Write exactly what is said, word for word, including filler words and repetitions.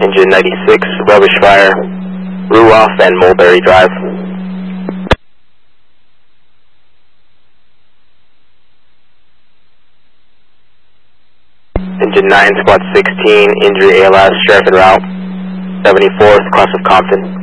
Engine ninety-six, rubbish fire, Ruoff and Mulberry Drive. Engine nine, squad sixteen, injury A L S, sheriff en route, seventy-fourth, cross of Compton.